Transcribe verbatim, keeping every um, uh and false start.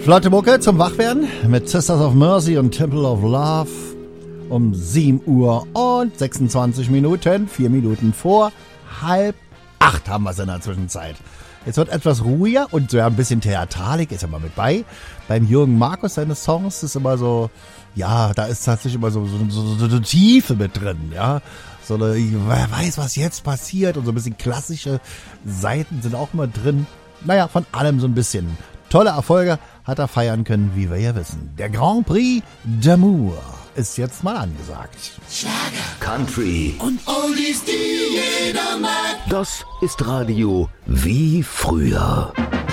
Flotte Mucke zum Wachwerden mit Sisters of Mercy und Temple of Love um sieben Uhr und sechsundzwanzig Minuten, vier Minuten vor halb acht haben wir es in der Zwischenzeit. Es wird etwas ruhiger und so ja, ein bisschen Theatralik ist immer mit bei. Beim Jürgen Markus, seine Songs, ist immer so, ja, da ist tatsächlich immer so, so, so, so eine Tiefe mit drin, ja. So eine, wer weiß, was jetzt passiert und so ein bisschen klassische Seiten sind auch immer drin. Naja, von allem so ein bisschen. Tolle Erfolge hat er feiern können, wie wir ja wissen. Der Grand Prix d'Amour ist jetzt mal angesagt. Schlager, Country und Oldies, die jeder mag. Das ist Radio wie früher.